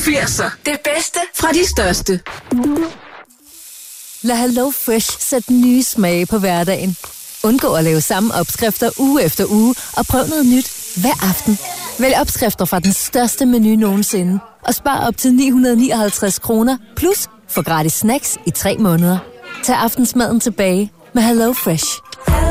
80'er. Det bedste fra de største. Lad Hello Fresh sætte nye smage på hverdagen. Undgå at lave samme opskrifter uge efter uge, og prøv noget nyt hver aften. Vælg opskrifter fra den største menu nogensinde, og spar op til 959 kroner, plus få gratis snacks i 3 måneder. Tag aftensmaden tilbage med Hello Fresh.